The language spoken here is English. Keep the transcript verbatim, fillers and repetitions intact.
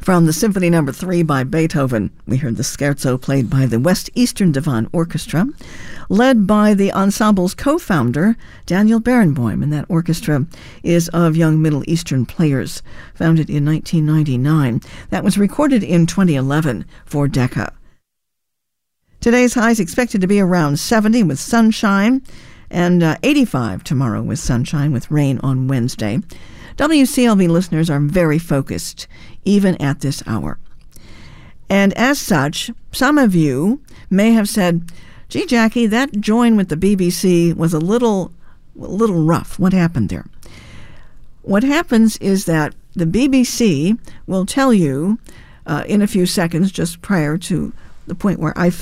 From the Symphony Number Three by Beethoven, we heard the scherzo played by the West Eastern Divan Orchestra, led by the ensemble's co-founder, Daniel Barenboim, and that orchestra is of young Middle Eastern players, founded in nineteen ninety-nine. That was recorded in twenty eleven for Decca. Today's high is expected to be around seventy with sunshine, and uh, eighty-five tomorrow with sunshine, with rain on Wednesday. W C L V listeners are very focused, even at this hour. And as such, some of you may have said, gee, Jackie, that join with the B B C was a little, a little rough. What happened there? What happens is that the B B C will tell you uh, in a few seconds, just prior to the point where I